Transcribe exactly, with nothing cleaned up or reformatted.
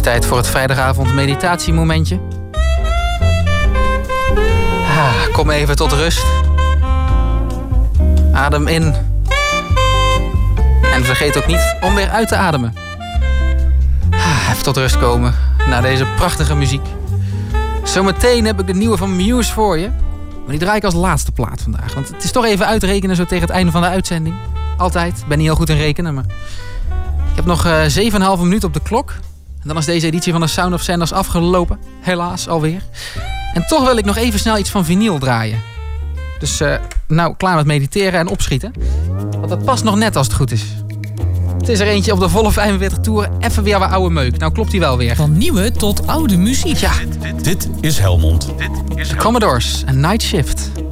Tijd voor het vrijdagavond meditatiemomentje. Ah, kom even tot rust. Adem in. En vergeet ook niet om weer uit te ademen. Ah, even tot rust komen na deze prachtige muziek. Zometeen heb ik de nieuwe van Muse voor je. Maar die draai ik als laatste plaat vandaag. Want het is toch even uitrekenen zo tegen het einde van de uitzending. Altijd. Ik ben niet heel goed in rekenen, maar... Ik heb nog uh, zeven komma vijf minuut op de klok. En dan is deze editie van de Sound of Sanders afgelopen. Helaas, alweer. En toch wil ik nog even snel iets van vinyl draaien. Dus uh, nou, klaar met mediteren en opschieten. Want dat past nog net als het goed is. Het is er eentje op de volle vijfenveertig toeren. Even weer wat oude meuk. Nou klopt hij wel weer. Van nieuwe tot oude muziek. Ja. Dit, dit is Helmond. Dit is de Commodores en Night Shift.